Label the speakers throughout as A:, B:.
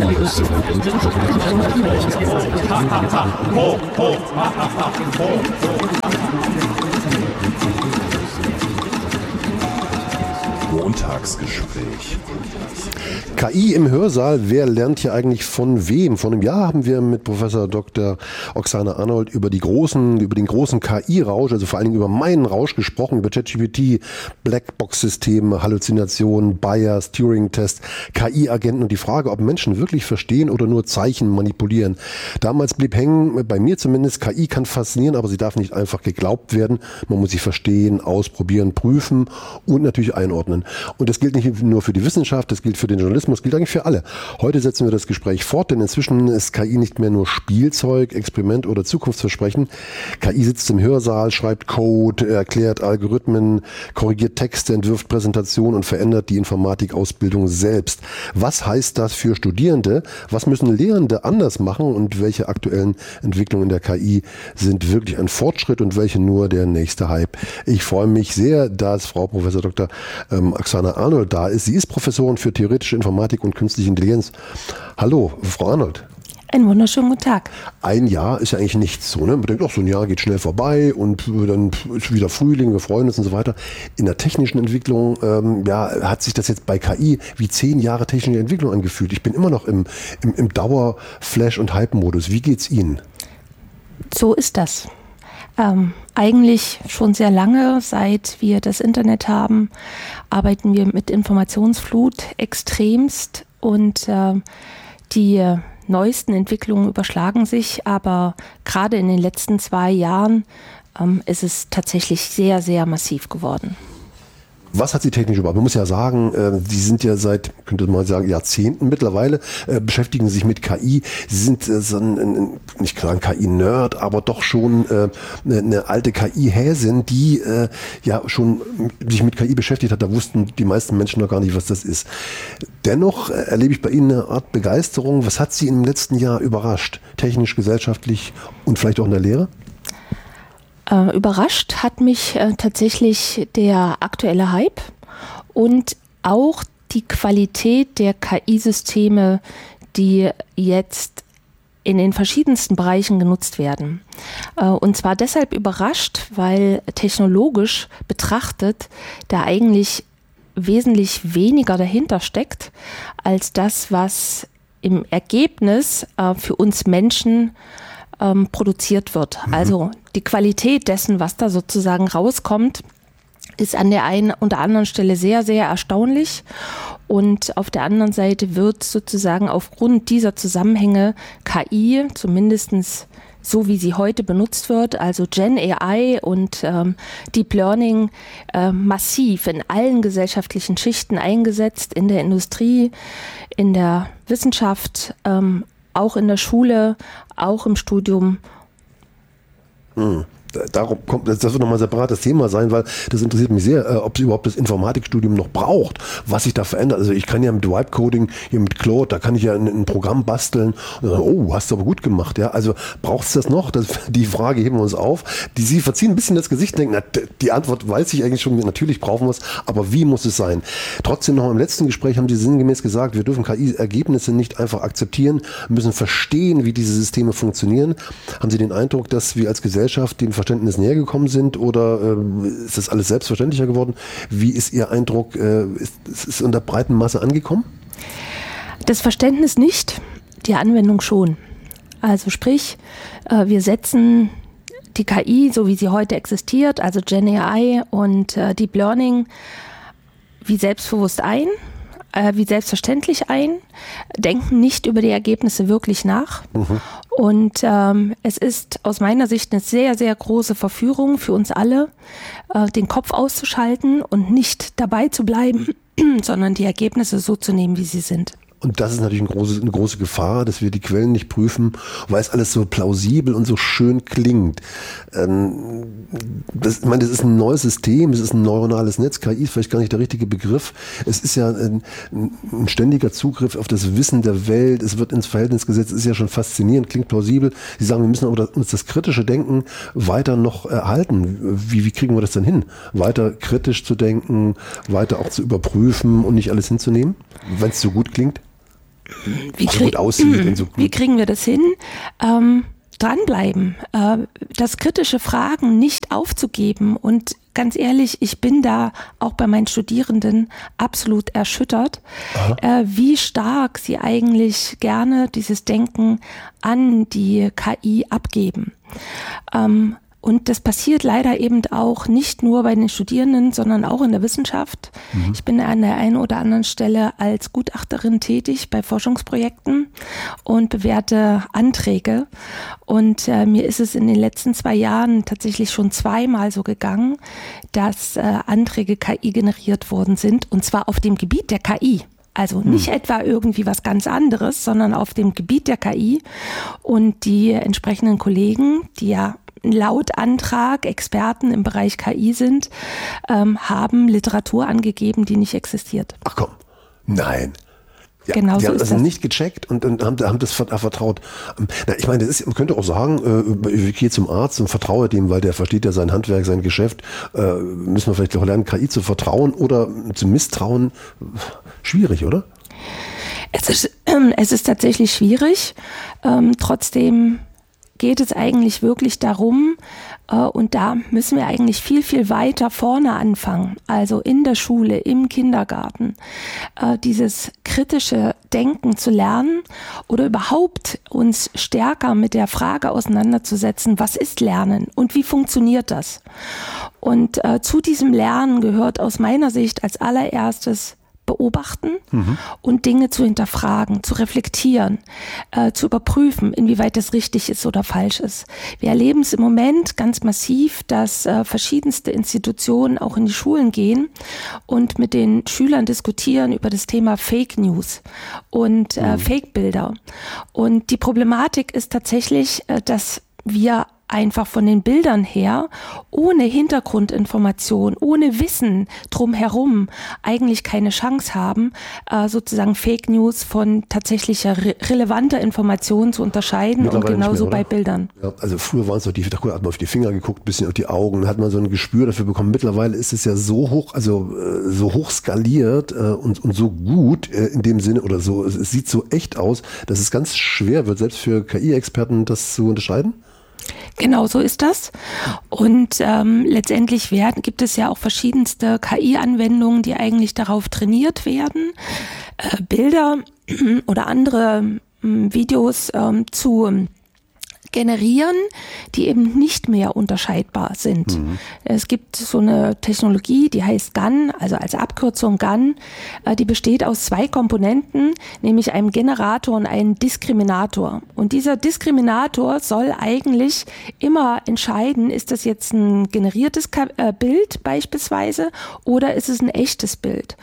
A: Montagsgespräch.
B: KI im Hörsaal, wer lernt hier eigentlich von wem? Vor einem Jahr haben wir mit Professor Dr. Oksana Arnold über den großen KI-Rausch, also vor allen Dingen über meinen Rausch gesprochen, über ChatGPT, Blackbox-Systeme, Halluzinationen, Bias, Turing-Test, KI-Agenten und die Frage, ob Menschen wirklich verstehen oder nur Zeichen manipulieren. Damals blieb hängen, bei mir zumindest, KI kann faszinieren, aber sie darf nicht einfach geglaubt werden. Man muss sie verstehen, ausprobieren, prüfen und natürlich einordnen. Und das gilt nicht nur für die Wissenschaft, das gilt für den Journalismus, gilt eigentlich für alle. Heute setzen wir das Gespräch fort, denn inzwischen ist KI nicht mehr nur Spielzeug, Experiment oder Zukunftsversprechen. KI sitzt im Hörsaal, schreibt Code, erklärt Algorithmen, korrigiert Texte, entwirft Präsentationen und verändert die Informatikausbildung selbst. Was heißt das für Studierende? Was müssen Lehrende anders machen und welche aktuellen Entwicklungen der KI sind wirklich ein Fortschritt und welche nur der nächste Hype? Ich freue mich sehr, dass Frau Professor Dr. Oksana Arnold da ist. Sie ist Professorin für theoretische Informatik und künstliche Intelligenz. Hallo, Frau Arnold.
C: Einen wunderschönen guten Tag. Ein
B: Jahr ist ja eigentlich nichts. So, ne? Man denkt, so ein Jahr geht schnell vorbei und dann ist wieder Frühling, wir freuen uns und so weiter. In der technischen Entwicklung hat sich das jetzt bei KI wie 10 Jahre technische Entwicklung angefühlt. Ich bin immer noch im Dauer-Flash- und Hype-Modus. Wie geht's Ihnen?
C: So ist das. Eigentlich schon sehr lange, seit wir das Internet haben, arbeiten wir mit Informationsflut extremst und die neuesten Entwicklungen überschlagen sich, aber gerade in den letzten 2 Jahren ist es tatsächlich sehr, sehr massiv geworden.
B: Was hat Sie technisch überhaupt? Man muss ja sagen, Sie sind ja seit, könnte man sagen, Jahrzehnten mittlerweile, beschäftigen sich mit KI. Sie sind nicht klar ein KI-Nerd, aber doch schon eine alte KI-Häsin, die schon sich mit KI beschäftigt hat. Da wussten die meisten Menschen noch gar nicht, was das ist. Dennoch erlebe ich bei Ihnen eine Art Begeisterung. Was hat Sie im letzten Jahr überrascht? Technisch, gesellschaftlich und vielleicht auch in der Lehre?
C: Überrascht hat mich tatsächlich der aktuelle Hype und auch die Qualität der KI-Systeme, die jetzt in den verschiedensten Bereichen genutzt werden. Und zwar deshalb überrascht, weil technologisch betrachtet da eigentlich wesentlich weniger dahinter steckt, als das, was im Ergebnis für uns Menschen produziert wird. Also die Qualität dessen, was da sozusagen rauskommt, ist an der einen oder anderen Stelle sehr, sehr erstaunlich. Und auf der anderen Seite wird sozusagen aufgrund dieser Zusammenhänge KI, zumindest so wie sie heute benutzt wird, also Gen AI und Deep Learning, massiv in allen gesellschaftlichen Schichten eingesetzt, in der Industrie, in der Wissenschaft, auch in der Schule, auch im Studium.
B: Darum kommt, das wird nochmal ein separates Thema sein, weil das interessiert mich sehr, ob es überhaupt das Informatikstudium noch braucht, was sich da verändert. Also ich kann ja mit Vibe-Coding, hier mit Claude, da kann ich ja ein Programm basteln und sagen, oh, hast du aber gut gemacht. Ja, also braucht es das noch? Die Frage heben wir uns auf. Sie verziehen ein bisschen das Gesicht und denken, na, die Antwort weiß ich eigentlich schon, natürlich brauchen wir es, aber wie muss es sein? Trotzdem noch im letzten Gespräch haben Sie sinngemäß gesagt, wir dürfen KI-Ergebnisse nicht einfach akzeptieren, müssen verstehen, wie diese Systeme funktionieren. Haben Sie den Eindruck, dass wir als Gesellschaft dem Verständnis näher gekommen sind oder ist das alles selbstverständlicher geworden? Wie ist Ihr Eindruck? Ist es in der breiten Masse angekommen?
C: Das Verständnis nicht, die Anwendung schon. Also sprich, wir setzen die KI, so wie sie heute existiert, also Gen AI und Deep Learning, wie selbstbewusst ein, wie selbstverständlich ein, denken nicht über die Ergebnisse wirklich nach. Und es ist aus meiner Sicht eine sehr, sehr große Verführung für uns alle, den Kopf auszuschalten und nicht dabei zu bleiben, sondern die Ergebnisse so zu nehmen, wie sie sind.
B: Und das ist natürlich eine große Gefahr, dass wir die Quellen nicht prüfen, weil es alles so plausibel und so schön klingt. Das ist ein neues System, es ist ein neuronales Netz. KI ist vielleicht gar nicht der richtige Begriff. Es ist ja ein ständiger Zugriff auf das Wissen der Welt. Es wird ins Verhältnis gesetzt. Es ist ja schon faszinierend, klingt plausibel. Sie sagen, wir müssen aber uns das kritische Denken weiter noch erhalten. Wie kriegen wir das denn hin? Weiter kritisch zu denken, weiter auch zu überprüfen und nicht alles hinzunehmen, wenn es so gut klingt?
C: Wie kriegen wir das hin? Dranbleiben, das kritische Fragen nicht aufzugeben. Und ganz ehrlich, ich bin da auch bei meinen Studierenden absolut erschüttert, wie stark sie eigentlich gerne dieses Denken an die KI abgeben. Und das passiert leider eben auch nicht nur bei den Studierenden, sondern auch in der Wissenschaft. Ich bin an der einen oder anderen Stelle als Gutachterin tätig bei Forschungsprojekten und bewerte Anträge. Und mir ist es in den letzten 2 Jahren tatsächlich schon 2-mal so gegangen, dass Anträge KI generiert worden sind, und zwar auf dem Gebiet der KI. Also nicht etwa irgendwie was ganz anderes, sondern auf dem Gebiet der KI. Und die entsprechenden Kollegen, die ja laut Antrag Experten im Bereich KI sind, haben Literatur angegeben, die nicht existiert.
B: Ach komm, nein. Ja,
C: genau
B: die
C: so
B: haben
C: ist
B: das nicht gecheckt und haben das vertraut. Na, ich meine, man könnte auch sagen, ich gehe zum Arzt und vertraue dem, weil der versteht ja sein Handwerk, sein Geschäft. Müssen wir vielleicht auch lernen, KI zu vertrauen oder zu misstrauen? Schwierig, oder?
C: Es ist tatsächlich schwierig. Trotzdem geht es eigentlich wirklich darum, und da müssen wir eigentlich viel, viel weiter vorne anfangen, also in der Schule, im Kindergarten, dieses kritische Denken zu lernen oder überhaupt uns stärker mit der Frage auseinanderzusetzen, was ist Lernen und wie funktioniert das? Und zu diesem Lernen gehört aus meiner Sicht als allererstes beobachten und Dinge zu hinterfragen, zu reflektieren, zu überprüfen, inwieweit das richtig ist oder falsch ist. Wir erleben es im Moment ganz massiv, dass verschiedenste Institutionen auch in die Schulen gehen und mit den Schülern diskutieren über das Thema Fake News und Fake-Bilder. Und die Problematik ist tatsächlich, dass wir einfach von den Bildern her, ohne Hintergrundinformation, ohne Wissen drumherum eigentlich keine Chance haben, sozusagen Fake News von tatsächlicher relevanter Information zu unterscheiden, und genauso bei Bildern.
B: Ja, also früher waren es doch da hat man auf die Finger geguckt, ein bisschen auf die Augen, hat man so ein Gespür dafür bekommen. Mittlerweile ist es ja so hoch, also so hoch skaliert und so gut in dem Sinne oder so, es sieht so echt aus, dass es ganz schwer wird, selbst für KI-Experten das zu unterscheiden.
C: Genau so ist das. Und letztendlich gibt es ja auch verschiedenste KI-Anwendungen, die eigentlich darauf trainiert werden, Bilder oder andere Videos zu generieren, die eben nicht mehr unterscheidbar sind. Es gibt so eine Technologie, die heißt GAN, also als Abkürzung GAN, die besteht aus 2 Komponenten, nämlich einem Generator und einem Diskriminator. Und dieser Diskriminator soll eigentlich immer entscheiden, ist das jetzt ein generiertes Bild beispielsweise oder ist es ein echtes Bild?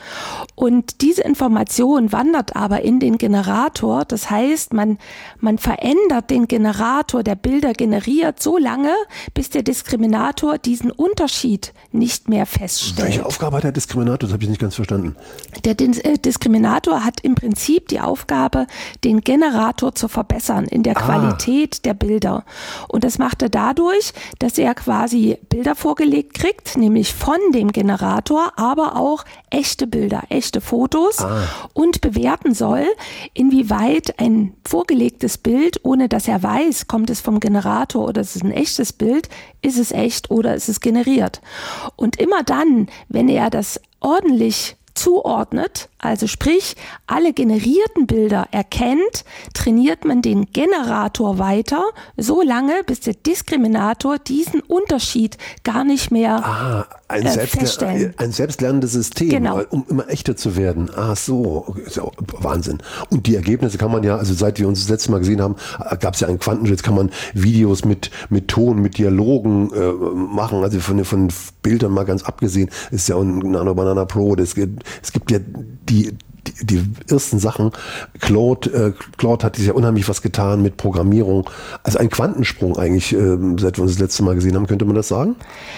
C: Und diese Information wandert aber in den Generator, das heißt, man verändert den Generator, der Bilder generiert, so lange, bis der Diskriminator diesen Unterschied nicht mehr feststellt.
B: Welche Aufgabe hat der Diskriminator? Das habe ich nicht ganz verstanden.
C: Der Diskriminator hat im Prinzip die Aufgabe, den Generator zu verbessern in der Qualität der Bilder. Und das macht er dadurch, dass er quasi Bilder vorgelegt kriegt, nämlich von dem Generator, aber auch echte Bilder, echte Fotos und bewerten soll, inwieweit ein vorgelegtes Bild, ohne dass er weiß, kommt es vom Generator oder ist es ein echtes Bild, ist es echt oder ist es generiert. Und immer dann, wenn er das ordentlich zuordnet, also sprich alle generierten Bilder erkennt, trainiert man den Generator weiter, so lange, bis der Diskriminator diesen Unterschied gar nicht mehr feststellen.
B: Ein selbstlernendes System,
C: genau,
B: um immer echter zu werden. So, ist ja Wahnsinn. Und die Ergebnisse kann man ja, also seit wir uns das letzte Mal gesehen haben, gab es ja einen Quantenschutz, kann man Videos mit Ton, mit Dialogen machen, also von Bildern mal ganz abgesehen, ist ja auch ein Nano Banana Pro, es gibt ja die ersten Sachen. Claude hat sich ja unheimlich was getan mit Programmierung. Also ein Quantensprung eigentlich, seit wir uns das letzte Mal gesehen haben, könnte man das sagen?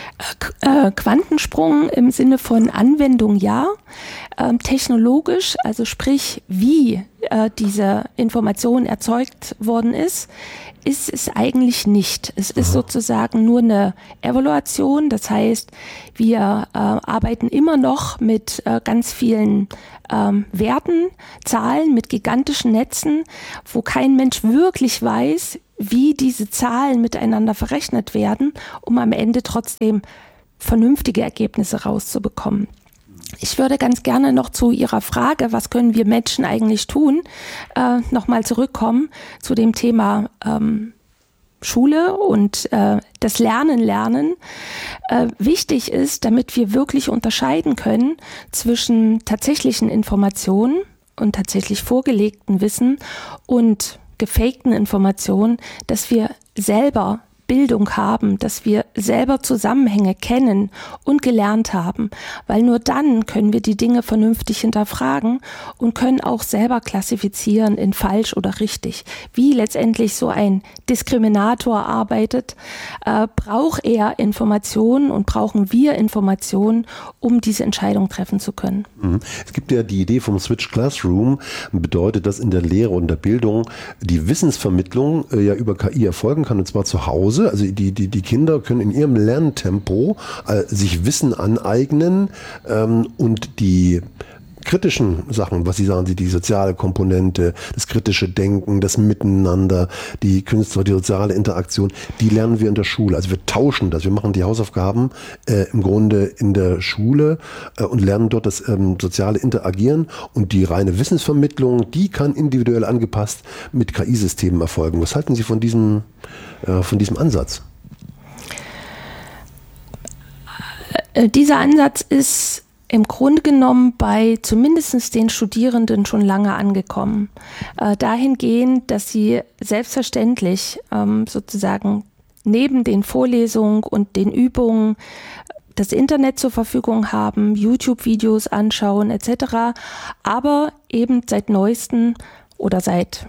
C: Quantensprung im Sinne von Anwendung ja. Technologisch, also sprich, wie diese Information erzeugt worden ist es eigentlich nicht. Es ist sozusagen nur eine Evaluation. Das heißt, wir arbeiten immer noch mit ganz vielen Werten, Zahlen, mit gigantischen Netzen, wo kein Mensch wirklich weiß, wie diese Zahlen miteinander verrechnet werden, um am Ende trotzdem vernünftige Ergebnisse rauszubekommen. Ich würde ganz gerne noch zu Ihrer Frage, was können wir Menschen eigentlich tun, nochmal zurückkommen zu dem Thema Schule und das Lernen. Wichtig ist, damit wir wirklich unterscheiden können zwischen tatsächlichen Informationen und tatsächlich vorgelegten Wissen und gefakten Informationen, dass wir selber Bildung haben, dass wir selber Zusammenhänge kennen und gelernt haben, weil nur dann können wir die Dinge vernünftig hinterfragen und können auch selber klassifizieren in falsch oder richtig. Wie letztendlich so ein Diskriminator arbeitet, braucht er Informationen und brauchen wir Informationen, um diese Entscheidung treffen zu können.
B: Es gibt ja die Idee vom Switch Classroom, bedeutet, dass in der Lehre und der Bildung die Wissensvermittlung ja über KI erfolgen kann, und zwar zu Hause. Also die Kinder können in ihrem Lerntempo sich Wissen aneignen und die kritischen Sachen, was Sie sagen, die soziale Komponente, das kritische Denken, das Miteinander, die Künstler, die soziale Interaktion, die lernen wir in der Schule. Also wir tauschen das, wir machen die Hausaufgaben im Grunde in der Schule und lernen dort das soziale Interagieren, und die reine Wissensvermittlung, die kann individuell angepasst mit KI-Systemen erfolgen. Was halten Sie von diesem Ansatz?
C: Dieser Ansatz ist im Grunde genommen bei zumindest den Studierenden schon lange angekommen. Dahingehend, dass sie selbstverständlich sozusagen neben den Vorlesungen und den Übungen das Internet zur Verfügung haben, YouTube-Videos anschauen etc., aber eben seit neuestem oder seit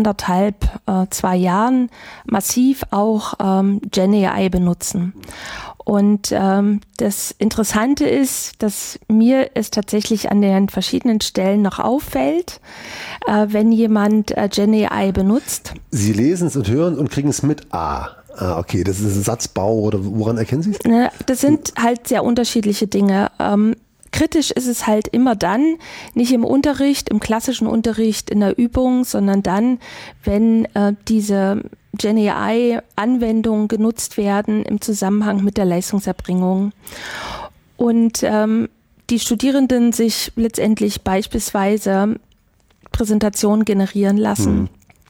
C: 2 Jahren massiv auch GenAI benutzen. Und das Interessante ist, dass mir es tatsächlich an den verschiedenen Stellen noch auffällt, wenn jemand GenAI benutzt.
B: Sie lesen es und hören und kriegen es mit. Okay, das ist ein Satzbau, oder woran erkennen Sie es?
C: Das sind halt sehr unterschiedliche Dinge. Kritisch ist es halt immer dann, nicht im Unterricht, im klassischen Unterricht, in der Übung, sondern dann, wenn diese GenAI-Anwendungen genutzt werden im Zusammenhang mit der Leistungserbringung. Und die Studierenden sich letztendlich beispielsweise Präsentationen generieren lassen.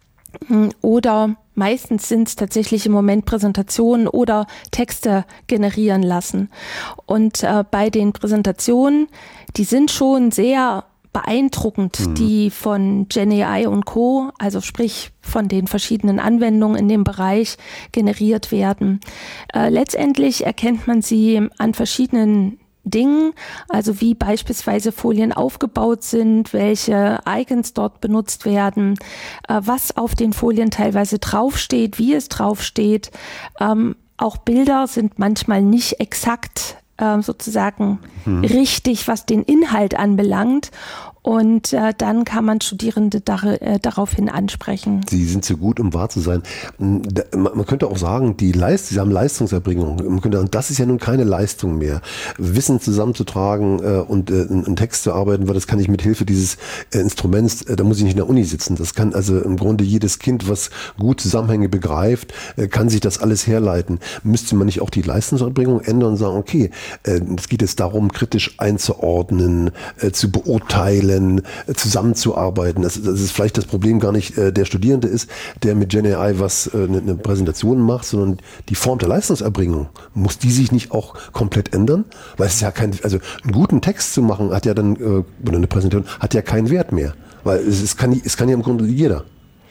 C: Oder meistens sind es tatsächlich im Moment Präsentationen oder Texte generieren lassen. Und bei den Präsentationen, die sind schon sehr beeindruckend, die von GenAI und Co., also sprich von den verschiedenen Anwendungen in dem Bereich generiert werden. Letztendlich erkennt man sie an verschiedenen Dingen, also wie beispielsweise Folien aufgebaut sind, welche Icons dort benutzt werden, was auf den Folien teilweise draufsteht, wie es draufsteht. Auch Bilder sind manchmal nicht exakt sozusagen richtig, was den Inhalt anbelangt. Und dann kann man Studierende daraufhin ansprechen.
B: Sie sind zu gut, um wahr zu sein. Man könnte auch sagen, Sie haben Leistungserbringung. Man könnte sagen, das ist ja nun keine Leistung mehr. Wissen zusammenzutragen und einen Text zu arbeiten, weil das kann ich mit Hilfe dieses Instruments, da muss ich nicht in der Uni sitzen. Das kann also im Grunde jedes Kind, was gut Zusammenhänge begreift, kann sich das alles herleiten. Müsste man nicht auch die Leistungserbringung ändern und sagen, okay, es geht jetzt darum, kritisch einzuordnen, zu beurteilen, zusammenzuarbeiten. Das ist vielleicht das Problem gar nicht der Studierende ist, der mit GenAI eine Präsentation macht, sondern die Form der Leistungserbringung. Muss die sich nicht auch komplett ändern? Weil es ja einen guten Text zu machen hat ja dann, oder eine Präsentation, hat ja keinen Wert mehr. Weil es kann ja im Grunde jeder.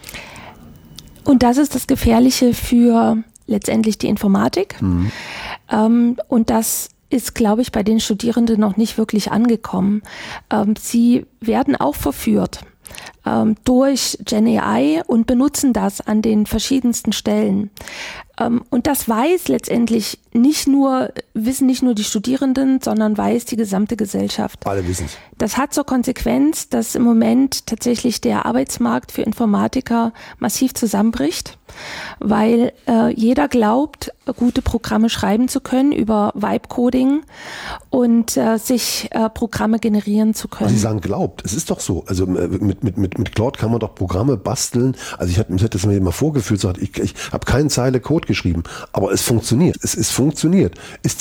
C: Und das ist das Gefährliche für letztendlich die Informatik. Und das ist, glaube ich, bei den Studierenden noch nicht wirklich angekommen. Sie werden auch verführt durch GenAI und benutzen das an den verschiedensten Stellen. Und das weiß letztendlich wissen nicht nur die Studierenden, sondern weiß die gesamte Gesellschaft.
B: Alle wissen es.
C: Das hat zur Konsequenz, dass im Moment tatsächlich der Arbeitsmarkt für Informatiker massiv zusammenbricht, weil jeder glaubt, gute Programme schreiben zu können über Vibe-Coding und sich Programme generieren zu können.
B: Sie sagen glaubt, es ist doch so. Also mit Claude kann man doch Programme basteln. Also ich hatte das mir immer vorgeführt, ich habe keine Zeile Code geschrieben, aber es funktioniert. Es funktioniert. Ist